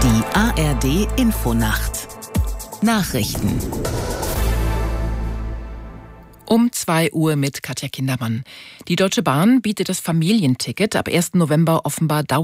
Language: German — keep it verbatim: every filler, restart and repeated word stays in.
Die A R D Infonacht Nachrichten Um zwei Uhr mit Katja Kindermann. Die Deutsche Bahn bietet das Familienticket ab ersten November offenbar dauerhaft